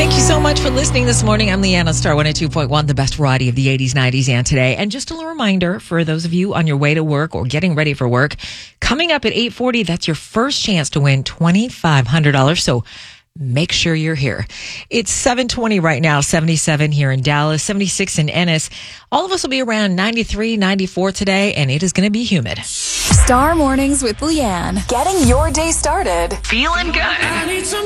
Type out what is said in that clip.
Thank you so much for listening this morning. I'm Leanna, Star 102.1, the best variety of the 80s, 90s, and today. And just a little reminder for those of you on your way to work or getting ready for work, coming up at 8:40, that's your first chance to win $2,500. So make sure you're here. It's 7:20 right now, 77 here in Dallas, 76 in Ennis. All of us will be around 93, 94 today, and it is going to be humid. Star Mornings with Leanne. Getting your day started. Feeling good.